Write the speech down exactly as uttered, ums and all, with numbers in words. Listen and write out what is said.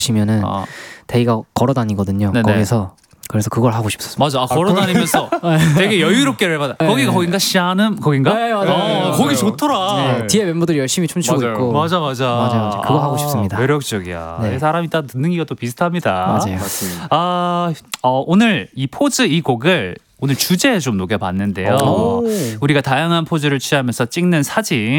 시면은 어. 데이가 걸어 다니거든요. 네네. 거기서 그래서 그걸 하고 싶었어요. 맞아. 아, 걸어 다니면서 되게 여유롭게 랩하다. 네. 거기가 거긴가 시아는 거긴가? 네, 맞아요. 어, 네, 맞아요. 거기 좋더라. 네, 뒤에 멤버들이 열심히 춤추고 맞아요. 있고. 맞아 맞아. 맞아요, 맞아요. 그거 하고 싶습니다. 매력적이야. 네. 사람이 다 듣는 기가 또 비슷합니다. 맞아요. 맞습니다. 아, 어, 오늘 이 포즈 이 곡을 오늘 주제에 좀 녹여봤는데요. 오. 우리가 다양한 포즈를 취하면서 찍는 사진